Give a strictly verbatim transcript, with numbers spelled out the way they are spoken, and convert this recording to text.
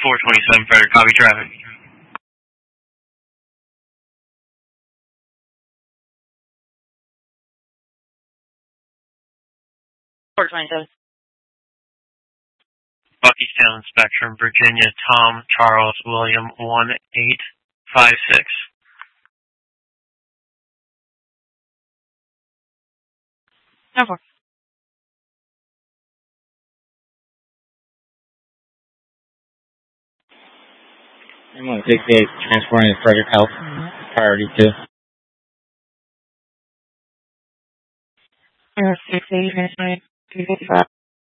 four twenty-seven, Frederick, copy traffic. four twenty-seven. Buckystown Spectrum, Virginia, Tom, Charles, William, one eight five six. No four. I'm going to take the transporting to Frederick Health. Priority two. six eighty, transporting two fifty-five.